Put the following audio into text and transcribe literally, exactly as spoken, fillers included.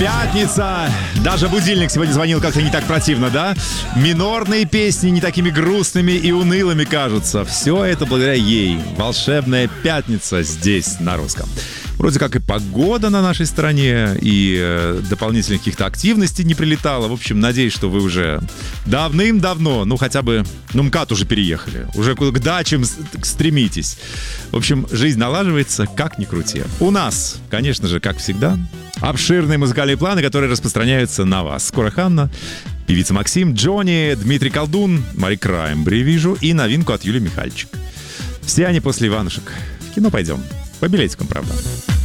Пятница. Даже будильник сегодня звонил как-то не так противно, да? Минорные песни не такими грустными и унылыми кажутся. Все это благодаря ей. Волшебная пятница здесь, на русском. Вроде как и погода на нашей стороне, и э, дополнительных каких-то активностей не прилетало. В общем, надеюсь, что вы уже давным-давно, ну хотя бы, ну МКАД уже переехали. Уже к дачам стремитесь. В общем, жизнь налаживается, как ни крути. У нас, конечно же, как всегда, обширные музыкальные планы, которые распространяются на вас. Скоро Ханна, певица Максим, Джонни, Дмитрий Колдун, Мари Краймбри вижу и новинку от Юлии Михальчик. Все они после Иванушек. В кино пойдем. По билетикам, правда.